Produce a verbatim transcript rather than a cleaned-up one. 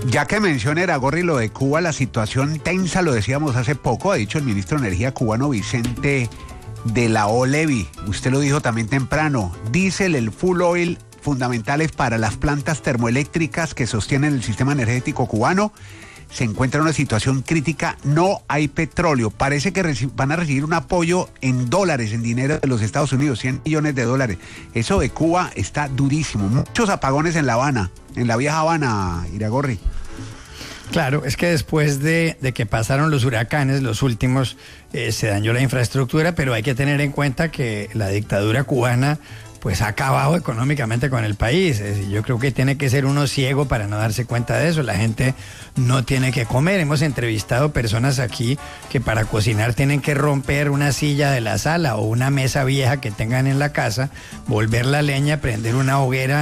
Ya que menciona Iragorri lo de Cuba, la situación tensa, lo decíamos hace poco, ha dicho el ministro de Energía cubano Vicente de la O Levi. Usted lo dijo también temprano. Diésel, el full oil, fundamentales para las plantas termoeléctricas que sostienen el sistema energético cubano, se encuentra en una situación crítica. No hay petróleo. Parece que reci- van a recibir un apoyo en dólares, en dinero de los Estados Unidos, cien millones de dólares. Eso de Cuba está durísimo. Muchos apagones en La Habana, en la vieja Habana, Iragorri. Claro, es que después de, de que pasaron los huracanes, los últimos, eh, se dañó la infraestructura, pero hay que tener en cuenta que la dictadura cubana pues ha acabado económicamente con el país. Es decir, yo creo que tiene que ser uno ciego para no darse cuenta de eso. La gente no tiene que comer. Hemos entrevistado personas aquí que para cocinar tienen que romper una silla de la sala o una mesa vieja que tengan en la casa, volver la leña, prender una hoguera